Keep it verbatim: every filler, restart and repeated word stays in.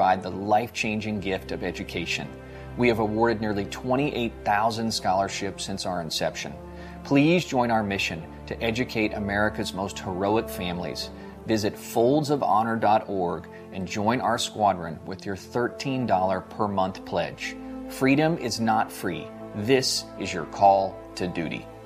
provide the life-changing gift of education. We have awarded nearly twenty-eight thousand scholarships since our inception. Please join our mission to educate America's most heroic families. Visit folds of honor dot org and join our squadron with your thirteen dollars per month pledge. Freedom is not free. This is your call to duty.